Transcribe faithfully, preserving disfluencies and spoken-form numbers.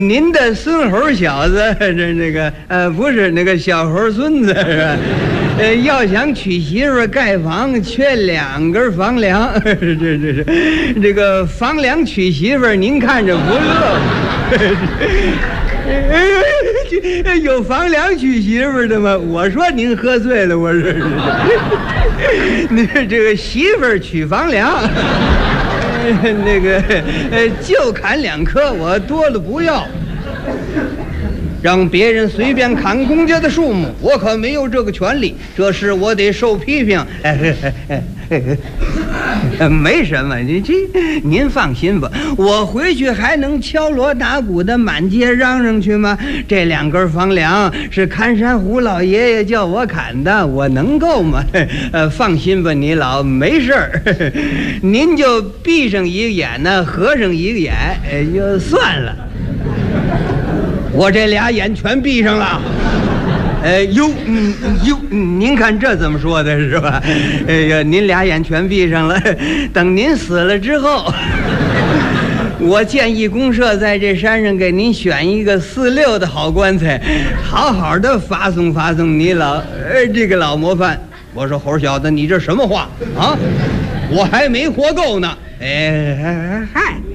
您的孙猴小子，这那个呃，不是那个小猴孙子是吧？呃，要想娶媳妇盖房，缺两根房梁，这这是这个房梁娶媳妇，您看着不乐吗？有房梁娶媳妇的吗？我说您喝醉了，我是。那这个媳妇娶房梁。那个，呃，就砍两棵，我多了不要。让别人随便砍公家的树木，我可没有这个权利，这事我得受批评。没什么，你这您放心吧，我回去还能敲锣打鼓的满街嚷嚷去吗？这两根房梁是看山虎老爷爷叫我砍的，我能够吗？呃，放心吧，你老没事儿，您就闭上一个眼呢，合上一个眼，呃，就算了。我这俩眼全闭上了。呃，哟，嗯，哟，您看这怎么说的是吧？哎呀，您俩眼全闭上了，等您死了之后，我建议公社在这山上给您选一个四六的好棺材，好好的发送发送你老呃这个老模范。我说猴小子，你这什么话啊？我还没活够呢。哎嗨。